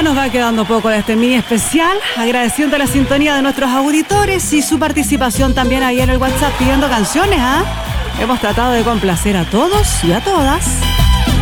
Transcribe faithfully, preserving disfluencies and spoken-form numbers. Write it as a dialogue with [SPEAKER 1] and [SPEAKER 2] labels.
[SPEAKER 1] nos va quedando poco de este mini especial, agradeciendo la sintonía de nuestros auditores y su participación también ahí en el WhatsApp pidiendo canciones, ¿ah? ¿eh? Hemos tratado de complacer a todos y a todas.